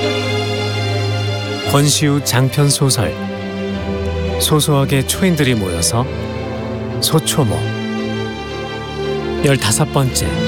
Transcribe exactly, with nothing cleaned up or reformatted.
권시우 장편 소설 소소하게 초인들이 모여서 소초모 열다섯 번째.